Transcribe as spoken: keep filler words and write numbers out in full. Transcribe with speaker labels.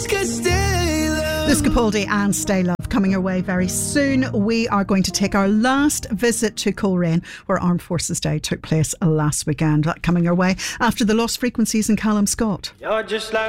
Speaker 1: Liz Capaldi and Stay Love coming your way very soon. We are going to take our last visit to Coleraine, where Armed Forces Day took place last weekend. That coming your way after the Lost Frequencies and Callum Scott.
Speaker 2: You're just like